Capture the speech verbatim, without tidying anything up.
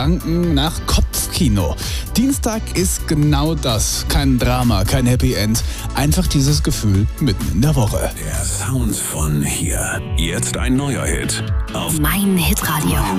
Gedanken nach Kopfkino. Dienstag ist genau das. Kein Drama, kein Happy End. Einfach dieses Gefühl mitten in der Woche. Der Sound von hier. Jetzt ein neuer Hit auf Mein Hitradio.